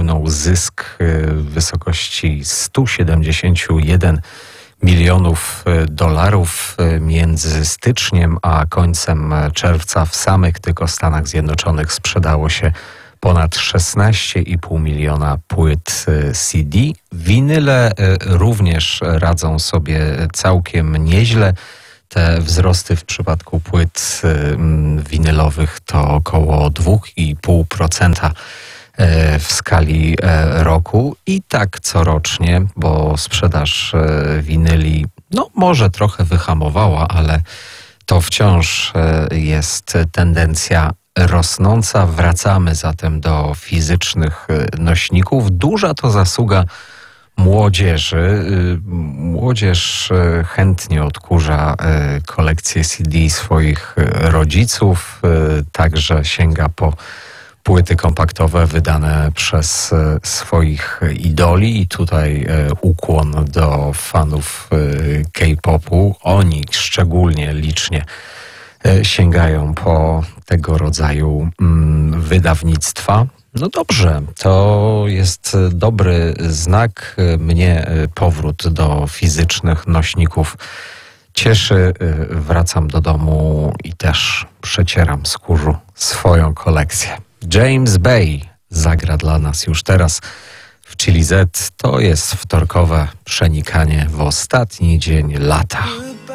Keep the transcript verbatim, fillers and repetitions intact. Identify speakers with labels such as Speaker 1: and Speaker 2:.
Speaker 1: osiągnął zysk w wysokości sto siedemdziesiąt jeden milionów dolarów. Między styczniem a końcem czerwca w samych tylko Stanach Zjednoczonych sprzedało się ponad szesnaście i pół miliona płyt C D. Winyle również radzą sobie całkiem nieźle. Te wzrosty w przypadku płyt winylowych to około dwa i pół procent w skali roku i tak corocznie, bo sprzedaż winyli no może trochę wyhamowała, ale to wciąż jest tendencja rosnąca. Wracamy zatem do fizycznych nośników. Duża to zasługa młodzieży. Młodzież chętnie odkurza kolekcję C D swoich rodziców, także sięga po płyty kompaktowe wydane przez swoich idoli i tutaj ukłon do fanów K-popu. Oni szczególnie licznie sięgają po tego rodzaju wydawnictwa. No dobrze, to jest dobry znak. Mnie powrót do fizycznych nośników cieszy. Wracam do domu i też przecieram z kurzu swoją kolekcję. James Bay zagra dla nas już teraz w Chili Z. To jest wtorkowe przenikanie w ostatni dzień lata.